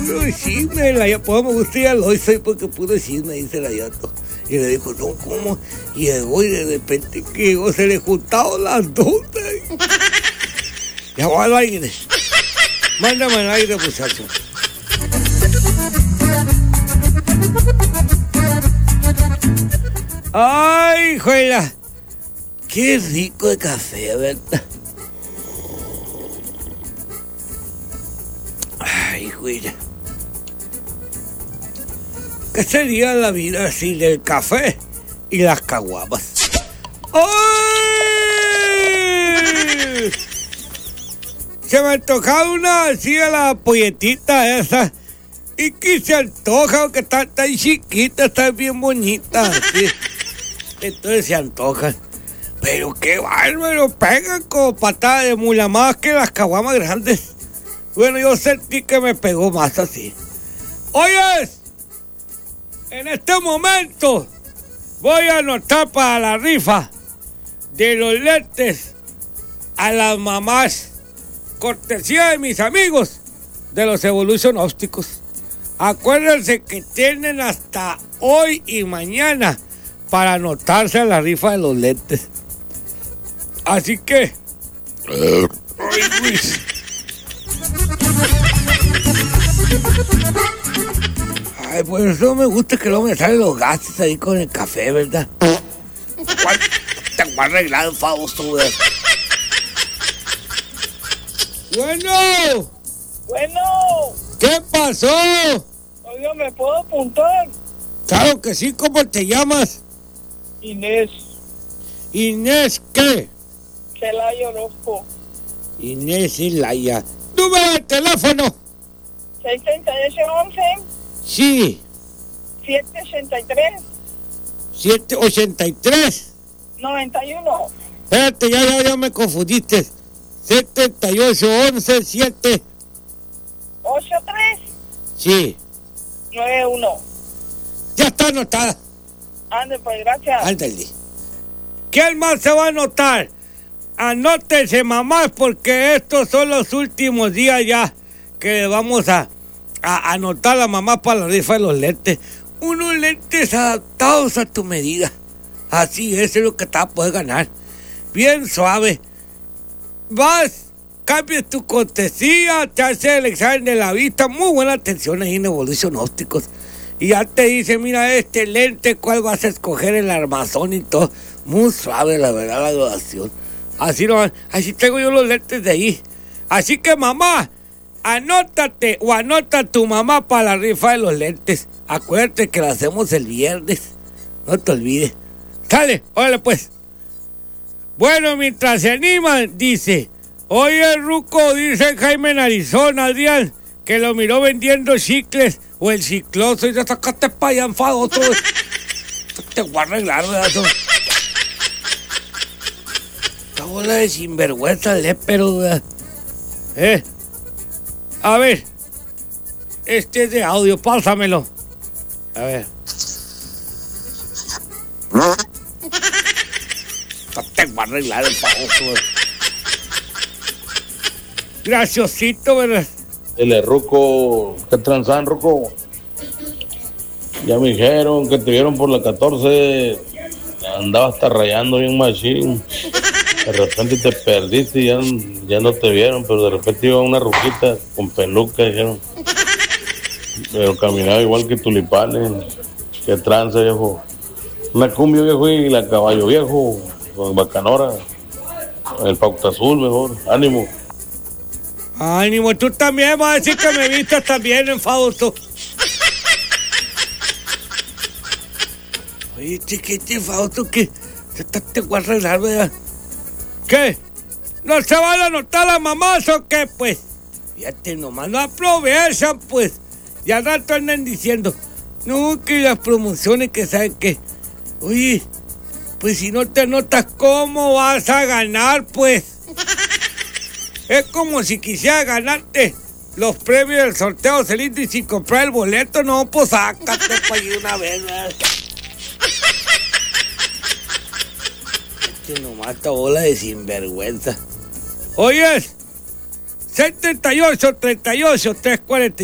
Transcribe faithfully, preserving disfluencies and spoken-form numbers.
No, chisme, la pues me gusta ir al hoy, soy porque puro chisme, dice la Yato. Y le dijo, no, ¿cómo? Y llegó y de repente que llegó, se le juntaron las dos. Ya va al aire. Mándame al aire, muchacho. Ay, juela. Qué rico de café, ¿verdad? Ay, juela. ¿Qué sería la vida sin el café y las caguamas? ¡Ay! Se me antojaba una así a la polletita esa. Y que se antoja, aunque está tan chiquita, está bien bonita. ¿Sí? Entonces se antojan. Pero qué bárbaro, pegan como patada de mula, más que las caguamas grandes. Bueno, yo sentí que me pegó más así. Oyes, en este momento voy a anotar para la rifa de los lentes a las mamás, cortesía de mis amigos de los Evolution Ópticos. Acuérdense que tienen hasta hoy y mañana para anotarse a la rifa de los lentes. Así que... Ay, Luis. Ay, pues eso me gusta que luego me salen los gases ahí con el café, ¿verdad? ¿Cuál? Te voy a arreglar el Fausto, güey. Bueno. Bueno. ¿Qué pasó? Oiga, ¿me puedo apuntar? Claro que sí, ¿cómo te llamas? Inés. ¿Inés qué? Celaya Orozco. Inés Celaya. ¡Número de teléfono! seis tres ocho once. Sí. siete ochenta y tres. siete ochenta y tres. noventa y uno. Espérate, ya, ya, ya me confundiste. setenta y ocho once siete. ochenta y tres. Sí. noventa y uno. Ya está anotada. Ande, pues, gracias. Ándale. ¿Quién más se va a anotar? Anótense, mamás, porque estos son los últimos días ya que vamos a, a anotar a la mamá para la rifa de los lentes. Unos lentes adaptados a tu medida. Así es, es lo que te vas a poder ganar. Bien suave. Vas, cambias tu cortesía, te haces el examen de la vista. Muy buena atención ahí en Evolution Ópticos. Y ya te dice, mira, este lente, cuál vas a escoger, el armazón y todo. Muy suave, la verdad, la graduación. Así no, así tengo yo los lentes de ahí. Así que, mamá, anótate o anota a tu mamá para la rifa de los lentes. Acuérdate que la hacemos el viernes. No te olvides. Sale, órale pues. Bueno, mientras se animan, dice, oye, ruco, dice Jaime en Arizona, Adrián, que lo miró vendiendo chicles o el chicloso y ya sacaste para allá enfadoso. Te voy a arreglar, ¿verdad? Esta bola de sinvergüenza, lépero, ¿verdad? Eh. A ver. Este es de audio, pásamelo. A ver. Te voy a arreglar el famoso. Graciosito, ¿verdad? Dile, ruco, ¿qué transan, ruco? Ya me dijeron que te vieron por la catorce, andaba hasta rayando bien machín. De repente te perdiste y ya, ya no te vieron, pero de repente iba una ruquita con peluca, dijeron. Pero caminaba igual que tulipanes. Qué tranza, viejo. Una cumbia, viejo, y la caballo viejo, con bacanora. El pauta azul, mejor. Ánimo. Ánimo, tú también vas a decir que me vistas también, enfadoso. Oye, chiquete, enfadoso, que te, te, te voy a arreglar, ¿verdad? ¿Qué? ¿No se van a anotar las mamás o qué, pues? Fíjate, nomás no aprovechan, pues. Y al rato andan diciendo, no, que las promociones que saben que... Oye, pues si no te anotas, ¿cómo vas a ganar, pues? Es como si quisiera ganarte los premios del sorteo Celito y sin comprar el boleto, no, pues sácate para allí una vez, ¿verdad? Este nomás esta bola de sinvergüenza. Oyes, setenta y ocho, treinta y ocho, trescientos cuarenta